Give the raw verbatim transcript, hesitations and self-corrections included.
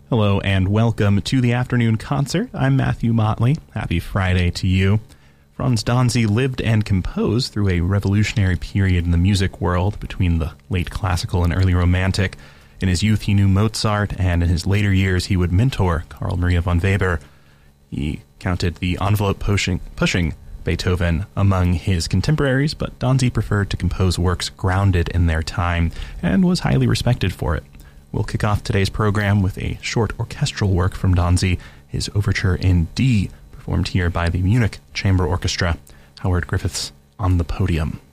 Hello and welcome to the afternoon concert. I'm Matthew Motley. Happy Friday to you. Franz Danzy lived and composed through a revolutionary period in the music world between the late classical and early romantic. In his youth, he knew Mozart, and in his later years, he would mentor Carl Maria von Weber. He counted the envelope-pushing pushing Beethoven among his contemporaries, but Danzy preferred to compose works grounded in their time and was highly respected for it. We'll kick off today's program with a short orchestral work from Danzy, his Overture in D, performed here by the Munich Chamber Orchestra. Howard Griffiths on the podium.